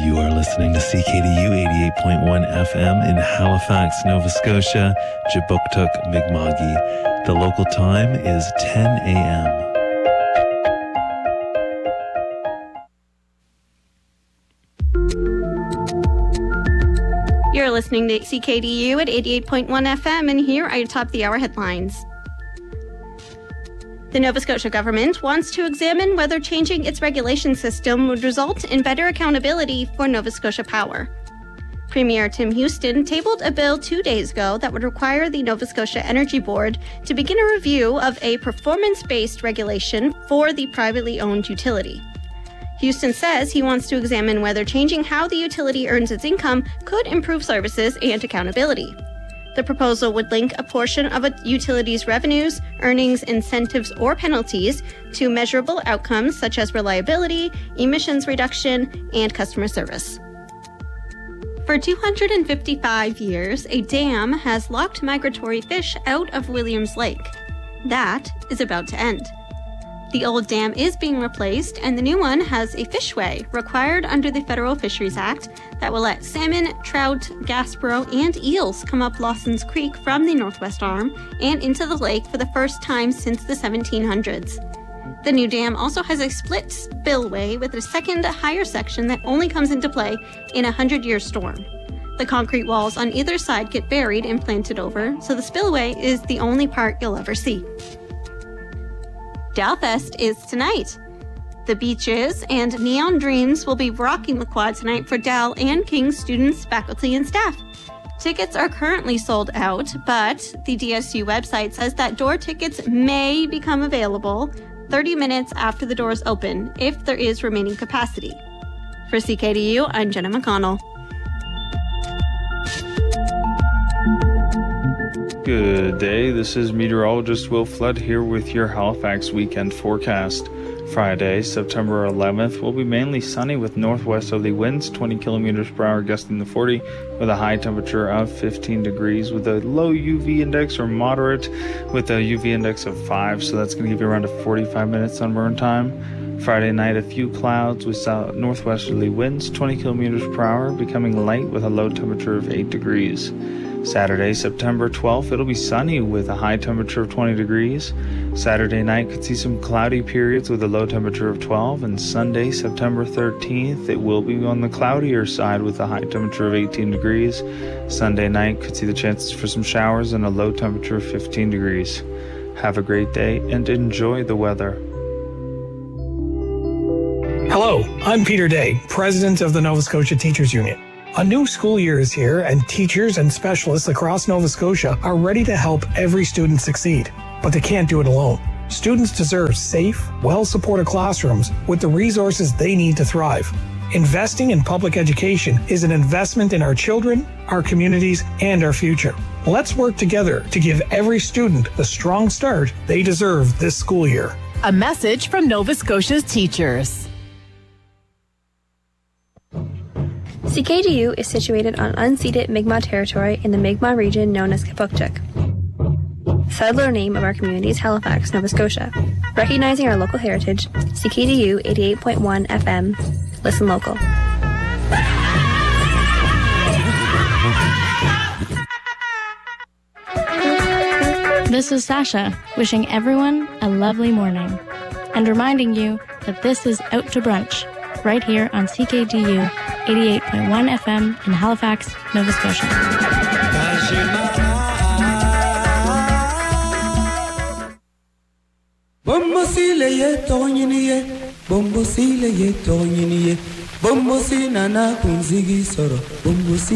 You are listening to CKDU 88.1 FM in Halifax, Nova Scotia, Kjipuktuk, Mi'kma'ki. The local time is 10 a.m. You're listening to CKDU at 88.1 FM, and here are your top of the hour headlines. The Nova Scotia government wants to examine whether changing its regulation system would result in better accountability for Nova Scotia Power. Premier Tim Houston tabled a bill 2 days ago that would require the Nova Scotia Energy Board to begin a review of a performance-based regulation for the privately owned utility. Houston says he wants to examine whether changing how the utility earns its income could improve services and accountability. The proposal would link a portion of a utility's revenues, earnings, incentives, or penalties to measurable outcomes such as reliability, emissions reduction, and customer service. For 255 years, a dam has locked migratory fish out of Williams Lake. That is about to end. The old dam is being replaced, and the new one has a fishway required under the Federal Fisheries Act that will let salmon, trout, Gaspereau, and eels come up Lawson's Creek from the northwest arm and into the lake for the first time since the 1700s. The new dam also has a split spillway with a second, higher section that only comes into play in a 100-year storm. The concrete walls on either side get buried and planted over, so the spillway is the only part you'll ever see. Dalfest is tonight. The Beaches and Neon Dreams will be rocking the quad tonight for Dal and King's students, faculty, and staff. Tickets are currently sold out, but the DSU website says that door tickets may become available 30 minutes after the doors open if there is remaining capacity. For CKDU, I'm Jenna McConnell. Good day, this is meteorologist Will Flood here with your Halifax weekend forecast. Friday, September 11th, will be mainly sunny with northwesterly winds, 20 kilometers per hour gusting to 40, with a high temperature of 15 degrees, with a low UV index or moderate, with a UV index of 5, so that's going to give you around a 45-minute sunburn time. Friday night, a few clouds with northwesterly winds, 20 kilometers per hour, becoming light with a low temperature of 8 degrees. Saturday, September 12th, it'll be sunny with a high temperature of 20 degrees. Saturday night could see some cloudy periods with a low temperature of 12. And Sunday, September 13th, it will be on the cloudier side with a high temperature of 18 degrees. Sunday night could see the chances for some showers and a low temperature of 15 degrees. Have a great day and enjoy the weather. Hello, I'm Peter Day, President of the Nova Scotia Teachers Union. A new school year is here, and teachers and specialists across Nova Scotia are ready to help every student succeed. But they can't do it alone. Students deserve safe, well-supported classrooms with the resources they need to thrive. Investing in public education is an investment in our children, our communities, and our future. Let's work together to give every student the strong start they deserve this school year. A message from Nova Scotia's teachers. CKDU is situated on unceded Mi'kmaq territory in the Mi'kmaq region known as Kjipuktuk. Settler name of our community is Halifax, Nova Scotia. Recognizing our local heritage, CKDU 88.1 FM. Listen local. This is Sasha, wishing everyone a lovely morning and reminding you that this is Out to Brunch, right here on CKDU 88.1 FM in Halifax, Nova Scotia. Bombo sile ye tonyini ye, bombo sile ye tonyini ye, bombo si nana kunzigi soro, bombo si